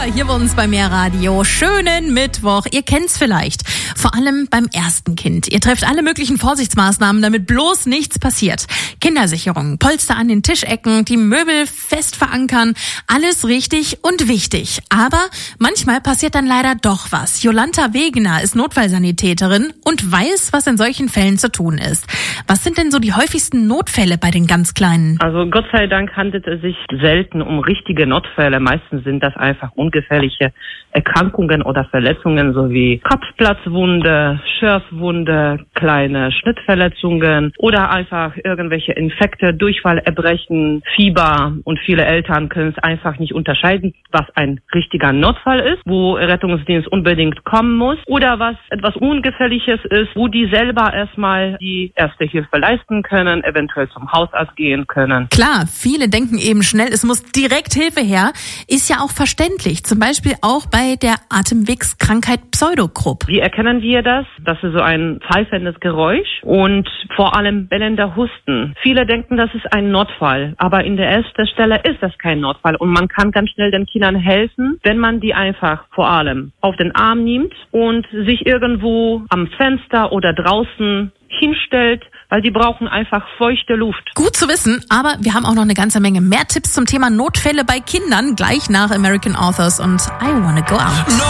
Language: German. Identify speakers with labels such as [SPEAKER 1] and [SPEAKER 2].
[SPEAKER 1] hier bei uns bei Mehrradio. Schönen Mittwoch. Ihr kennt's vielleicht. Vor allem beim ersten Kind. Ihr trefft alle möglichen Vorsichtsmaßnahmen, damit bloß nichts passiert. Kindersicherung, Polster an den Tischecken, die Möbel fest verankern. Alles richtig und wichtig. Aber manchmal passiert dann leider doch was. Jolanta Wegener ist Notfallsanitäterin und weiß, was in solchen Fällen zu tun ist. Was sind denn so die häufigsten Notfälle bei den ganz Kleinen?
[SPEAKER 2] Also Gott sei Dank handelt es sich selten um richtige Notfälle. Meistens sind das einfach ungefährliche Erkrankungen oder Verletzungen sowie Kopfplatzwunde, Schürfwunde, kleine Schnittverletzungen oder einfach irgendwelche Infekte, Durchfall, Erbrechen, Fieber. Und viele Eltern können es einfach nicht unterscheiden, was ein richtiger Notfall ist, wo Rettungsdienst unbedingt kommen muss oder was etwas Ungefährliches ist, wo die selber erstmal die erste Hilfe leisten können, eventuell zum Hausarzt gehen können.
[SPEAKER 1] Klar, viele denken eben schnell, es muss direkt Hilfe her. Ist ja auch verständlich. Zum Beispiel auch bei der Atemwegskrankheit Pseudogrupp.
[SPEAKER 2] Wie erkennen wir das? Das ist so ein pfeifendes Geräusch und vor allem bellender Husten. Viele denken, das ist ein Notfall, aber in der ersten Stelle ist das kein Notfall und man kann ganz schnell den Kindern helfen, wenn man die einfach vor allem auf den Arm nimmt und sich irgendwo am Fenster oder draußen hinstellt, weil die brauchen einfach feuchte Luft.
[SPEAKER 1] Gut zu wissen, aber wir haben auch noch eine ganze Menge mehr Tipps zum Thema Notfälle bei Kindern gleich nach American Authors und I Wanna Go Out.